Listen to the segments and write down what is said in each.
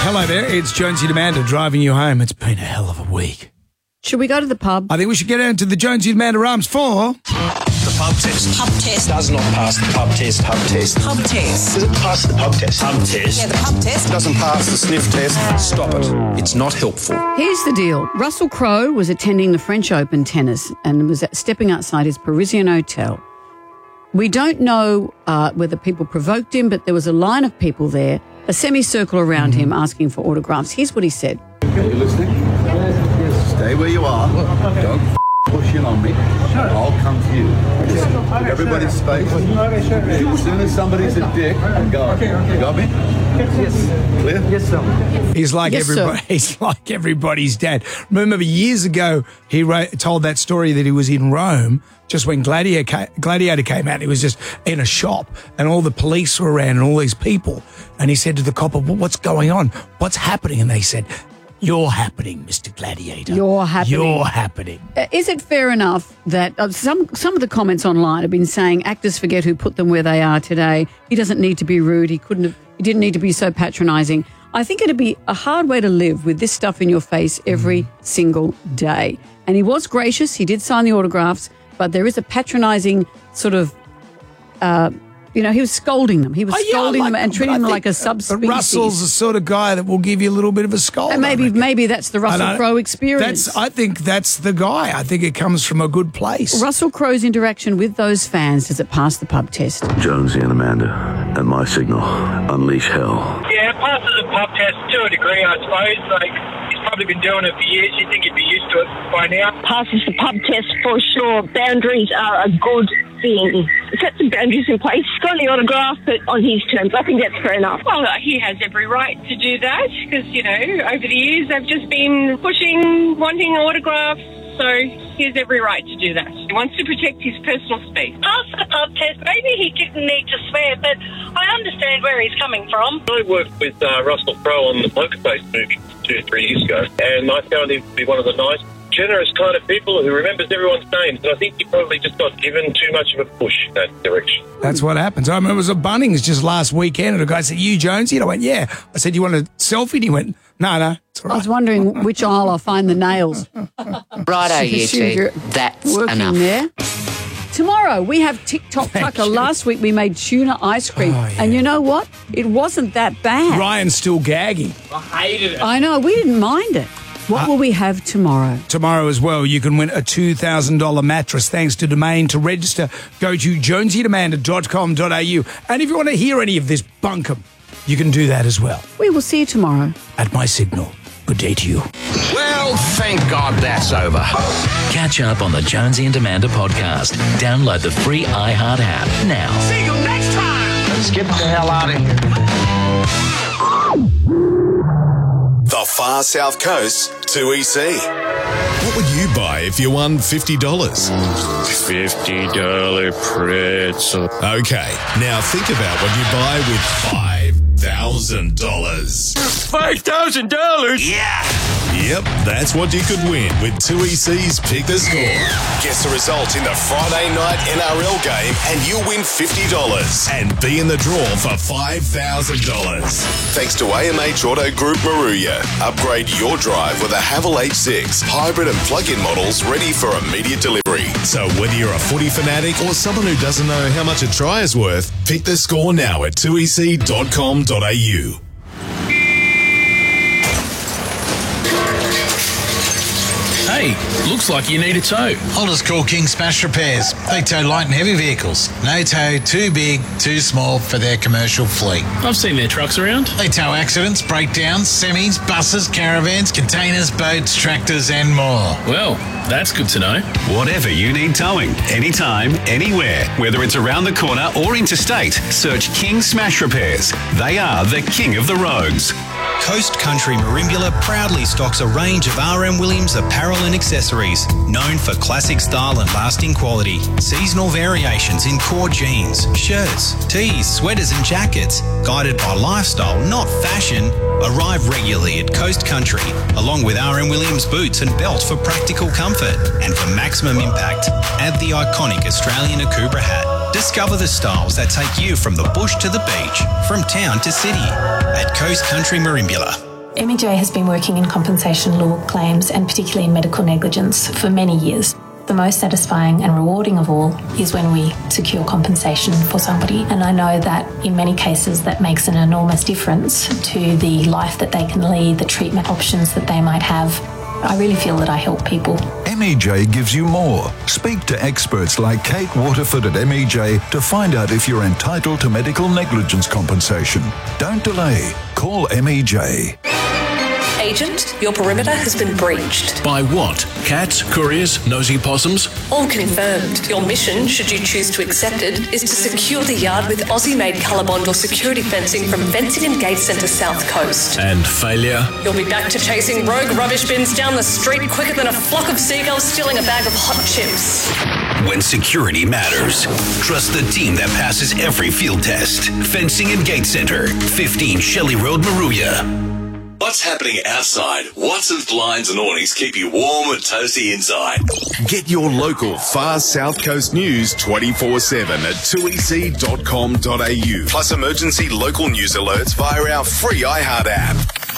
Hello there, it's Jonesy and Amanda driving you home. It's been a hell of a week. Should we go to the pub? I think we should get out to the Jonesy and Amanda Arms for... The pub test. Pub test. Does not pass the pub test. Pub test. Pub test. Does it pass the pub test? Pub test. Yeah, the pub test. Doesn't pass the sniff test. Stop it. It's not helpful. Here's the deal. Russell Crowe was attending the French Open tennis and was stepping outside his Parisian hotel. We don't know whether people provoked him, but there was a line of people there, a semicircle around him asking for autographs. Here's what he said. Are you listening? Yes. Stay where you are. Don't push in on me. I'll come to you. Give everybody space. As soon as somebody's a dick, go. You got me? Yes. Clear? Yes, sir. He's like Yes, everybody. sir. He's like everybody's dad. Remember years ago, he told that story that he was in Rome just when Gladiator came out. He was just in a shop and all the police were around and all these people. And he said to the copper, well, what's going on? What's happening? And they said, you're happening, Mr. Gladiator. You're happening. You're happening. Is it fair enough that some of the comments online have been saying actors forget who put them where they are today? He doesn't need to be rude. He didn't need to be so patronising. I think it'd be a hard way to live with this stuff in your face every single day. And he was gracious. He did sign the autographs, but there is a patronising sort of, he was scolding them. He was scolding them and treating them like a subspecies. But Russell's the sort of guy that will give you a little bit of a scold. And maybe that's the Russell Crowe experience. I think that's the guy. I think it comes from a good place. Russell Crowe's interaction with those fans, does it pass the pub test? Jonesy and Amanda, at my signal, unleash hell. Yeah, it passes the pub test to a degree, I suppose. He's probably been doing it for years. You think he'd be used to it by now. Passes the pub test for sure. Boundaries are a good thing. Set some boundaries in place. Got the autograph, but on his terms. I think that's fair enough. Well, he has every right to do that because, over the years they've just been pushing, wanting autographs. So he has every right to do that. He wants to protect his personal space. Pass the pub test. Maybe he didn't need to swear, but I understand where he's coming from. I worked with Russell Crowe on the Poker Face movie 2-3 years ago, and I found him to be one of the nice, generous kind of people who remembers everyone's names. And I think he probably just got given too much of a push in that direction. That's what happens. I remember it was at Bunnings just last weekend, and a guy said, "You Jonesy?" And I went, "Yeah." I said, "You want a selfie?" And he went, No, it's all right. I was wondering which aisle I'll find the nails. Righto, you two. That's enough. There. Tomorrow, we have TikTok Tucker. Last week, we made tuna ice cream. Oh, yeah. And you know what? It wasn't that bad. Ryan's still gagging. I hated it. I know. We didn't mind it. What will we have tomorrow? Tomorrow as well, you can win a $2,000 mattress thanks to Domain. To register, go to jonesyandamanda.com.au. And if you want to hear any of this bunkum, you can do that as well. We will see you tomorrow. At my signal. Good day to you. Well, thank God that's over. Catch up on the Jonesy and Amanda podcast. Download the free iHeart app now. See you next time. Let's get the hell out of here. The Far South Coast 2EC. What would you buy if you won $50? $50 pretzel. Okay, now think about what you buy with $5,000. $5,000? Yeah! Yep, that's what you could win with 2EC's Pick the Score. Guess the result in the Friday night NRL game and you'll win $50 and be in the draw for $5,000. Thanks to AMH Auto Group Maruya. Upgrade your drive with a Haval H6. Hybrid and plug-in models ready for immediate delivery. So whether you're a footy fanatic or someone who doesn't know how much a try is worth, pick the score now at 2ec.com.au. Hey, looks like you need a tow. I'll just call King Smash Repairs. They tow light and heavy vehicles. No tow too big, too small for their commercial fleet. I've seen their trucks around. They tow accidents, breakdowns, semis, buses, caravans, containers, boats, tractors and more. Well, that's good to know. Whatever you need towing, anytime, anywhere, whether it's around the corner or interstate, search King Smash Repairs. They are the king of the roads. Coast Country Merimbula proudly stocks a range of R.M. Williams apparel and accessories, known for classic style and lasting quality. Seasonal variations in core jeans, shirts, tees, sweaters and jackets, guided by lifestyle, not fashion. Arrive regularly at Coast Country, along with R.M. Williams boots and belt for practical comfort. And for maximum impact, add the iconic Australian Akubra hat. Discover the styles that take you from the bush to the beach, from town to city, at Coast Country Merimbula. MEJ has been working in compensation law claims and particularly in medical negligence for many years. The most satisfying and rewarding of all is when we secure compensation for somebody, and I know that in many cases that makes an enormous difference to the life that they can lead, the treatment options that they might have. I really feel that I help people. MEJ gives you more. Speak to experts like Kate Waterford at MEJ to find out if you're entitled to medical negligence compensation. Don't delay. Call MEJ. Agent, your perimeter has been breached. By what? Cats, couriers, nosy possums? All confirmed. Your mission, should you choose to accept it, is to secure the yard with Aussie-made Colorbond or security fencing from Fencing and Gate Centre South Coast. And failure? You'll be back to chasing rogue rubbish bins down the street quicker than a flock of seagulls stealing a bag of hot chips. When security matters, trust the team that passes every field test. Fencing and Gate Centre, 15 Shelley Road, Maruya. What's happening outside? Watson's blinds and awnings keep you warm and toasty inside. Get your local far South Coast news 24/7 at 2ec.com.au. Plus emergency local news alerts via our free iHeart app.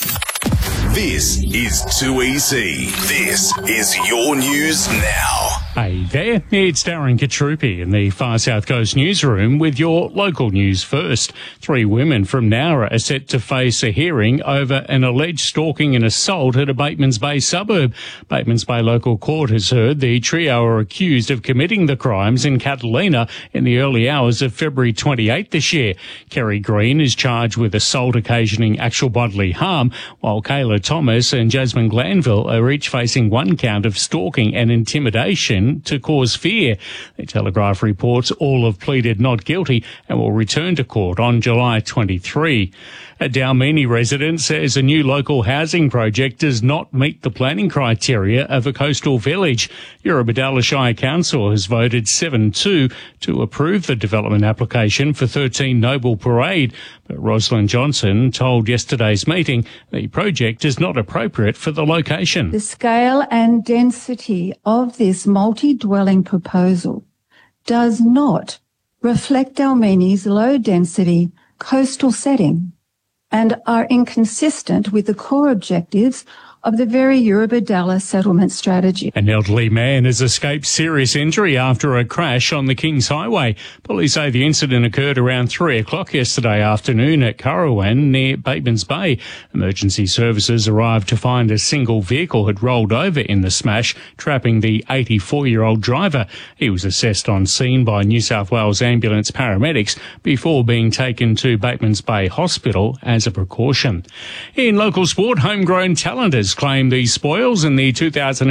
This is 2EC. This is your news now. Hey there, it's Darren Katrupi in the Far South Coast newsroom with your local news first. 3 women from Nowra are set to face a hearing over an alleged stalking and assault at a Batemans Bay suburb. Batemans Bay local court has heard the trio are accused of committing the crimes in Catalina in the early hours of February 28 this year. Kerry Green is charged with assault occasioning actual bodily harm, while Kayla Thomas and Jasmine Glanville are each facing 1 count of stalking and intimidation to cause fear. The Telegraph reports all have pleaded not guilty and will return to court on July 23. A Dalmini resident says a new local housing project does not meet the planning criteria of a coastal village. Eurobodalla Shire Council has voted 7-2 to approve the development application for 13 Noble Parade, but Rosalind Johnson told yesterday's meeting the project is not appropriate for the location. The scale and density of this multi-dwelling proposal does not reflect Dalmini's low-density coastal setting and are inconsistent with the core objectives of the very Eurobodalla settlement strategy. An elderly man has escaped serious injury after a crash on the Kings Highway. Police say the incident occurred around 3 o'clock yesterday afternoon at Currowan near Batemans Bay. Emergency services arrived to find a single vehicle had rolled over in the smash, trapping the 84-year-old driver. He was assessed on scene by New South Wales ambulance paramedics before being taken to Batemans Bay Hospital as a precaution. In local sport, homegrown talent has claimed the spoils in the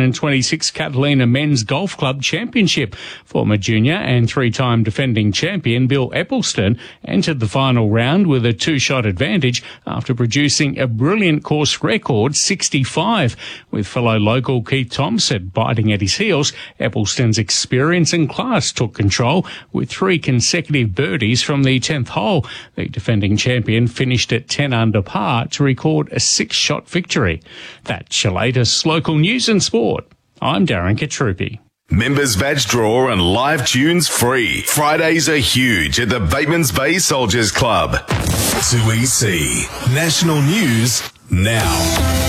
2026 Catalina Men's Golf Club Championship. Former junior and 3-time defending champion Bill Eppelston entered the final round with a 2-shot advantage after producing a brilliant course record 65. With fellow local Keith Thompson biting at his heels, Eppelston's experience and class took control with 3 consecutive birdies from the 10th hole. The defending champion finished at 10 under par to record a 6-shot victory. That's your latest local news and sport. I'm Darren Katrupi. Members badge draw and live tunes free. Fridays are huge at the Batemans Bay Soldiers Club. 2EC. National News Now.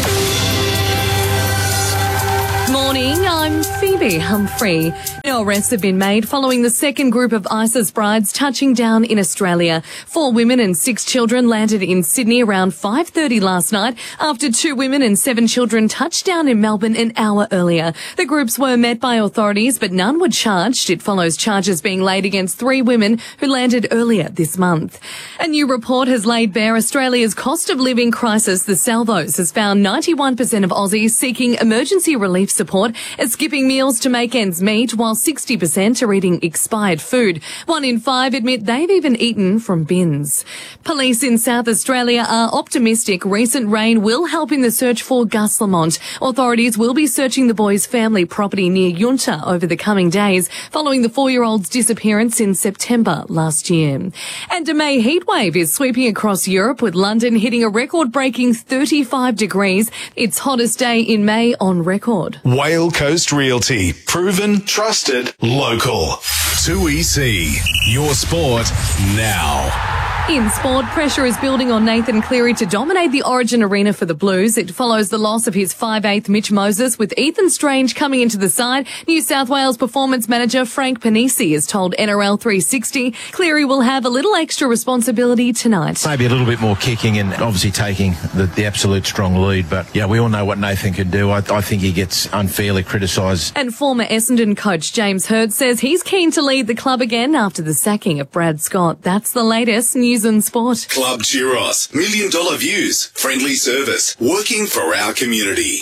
Morning, I'm Phoebe Humphrey. No arrests have been made following the second group of ISIS brides touching down in Australia. 4 women and 6 children landed in Sydney around 5:30 last night after 2 women and 7 children touched down in Melbourne an hour earlier. The groups were met by authorities, but none were charged. It follows charges being laid against 3 women who landed earlier this month. A new report has laid bare Australia's cost of living crisis. The Salvos has found 91% of Aussies seeking emergency relief support are skipping meals to make ends meet, while 60% are eating expired food. 1 in 5 admit they've even eaten from bins. Police in South Australia are optimistic recent rain will help in the search for Gus Lamont. Authorities will be searching the boy's family property near Yunta over the coming days, following the 4-year-old's disappearance in September last year. And a May heatwave is sweeping across Europe, with London hitting a record-breaking 35 degrees. Its hottest day in May on record. Whale Coast Realty. Proven, trusted, local. 2EC. Your sport now. In sport, pressure is building on Nathan Cleary to dominate the Origin arena for the Blues. It follows the loss of his 5/8 Mitch Moses, with Ethan Strange coming into the side. New South Wales performance manager Frank Panisi has told NRL 360 Cleary will have a little extra responsibility tonight. Maybe a little bit more kicking and obviously taking the absolute strong lead. But, yeah, we all know what Nathan can do. I think he gets unfairly criticised. And former Essendon coach James Hird says he's keen to lead the club again after the sacking of Brad Scott. That's the latest news and sport. Club Churros, $1 million views, friendly service, working for our community.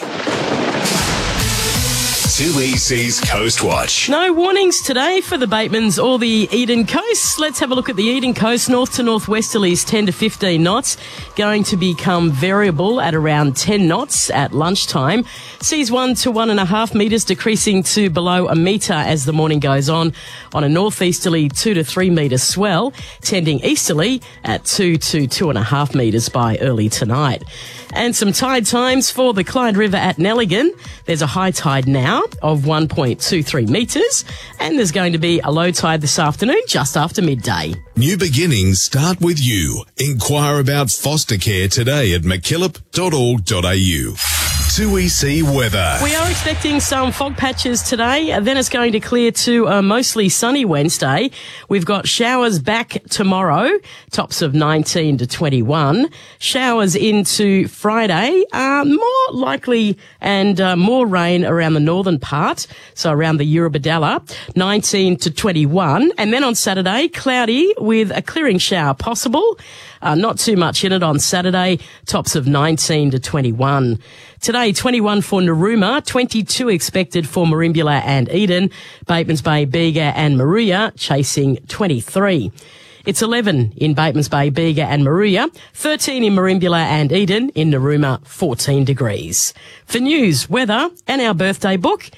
2EC's Coast Watch. No warnings today for the Batemans or the Eden Coast. Let's have a look at the Eden Coast. North to northwesterlies 10 to 15 knots. Going to become variable at around 10 knots at lunchtime. Seas 1 to 1.5 metres, decreasing to below a metre as the morning goes on. On a northeasterly 2 to 3 metre swell, tending easterly at 2 to 2.5 metres by early tonight. And some tide times for the Clyde River at Nelligan. There's a high tide now of 1.23 metres, and there's going to be a low tide this afternoon just after midday. New beginnings start with you. Inquire about foster care today at mckillop.org.au. 2EC weather. We are expecting some fog patches today, then it's going to clear to a mostly sunny Wednesday. We've got showers back tomorrow, tops of 19 to 21. Showers into Friday, more likely and more rain around the northern part, so around the Eurobodalla, 19 to 21. And then on Saturday, cloudy with a clearing shower possible. Not too much in it on Saturday, tops of 19 to 21. Today, 21 for Narooma, 22 expected for Merimbula and Eden, Batemans Bay, Bega and Maruya chasing 23. It's 11 in Batemans Bay, Bega and Maruya, 13 in Merimbula and Eden, in Narooma 14 degrees. For news, weather and our birthday book,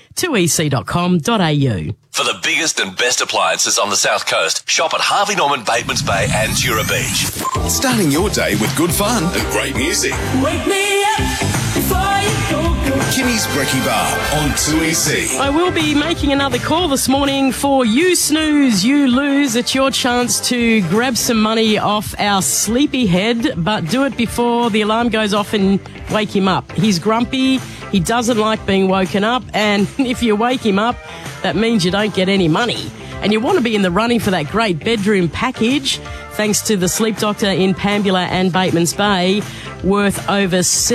2ec.com.au. For the biggest and best appliances on the South Coast, shop at Harvey Norman, Batemans Bay and Tura Beach. Starting your day with good fun and great music. Wake me up before you go. Kimmy's Brekkie Bar on 2EC. I will be making another call this morning for You Snooze, You Lose. It's your chance to grab some money off our sleepyhead, but do it before the alarm goes off and wake him up. He's grumpy, he doesn't like being woken up, and if you wake him up, that means you don't get any money. And you want to be in the running for that great bedroom package, thanks to the Sleep Doctor in Pambula and Batemans Bay, worth over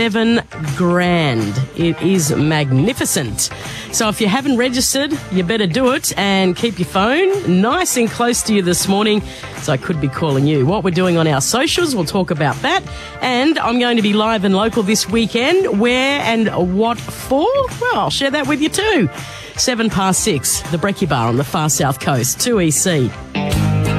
$7,000. It is magnificent. So if you haven't registered, you better do it and keep your phone nice and close to you this morning, so I could be calling you. What we're doing on our socials, we'll talk about that. And I'm going to be live and local this weekend. Where and what for? Well, I'll share that with you too. 6:07, the Brekkie Bar on the far south coast, 2EC.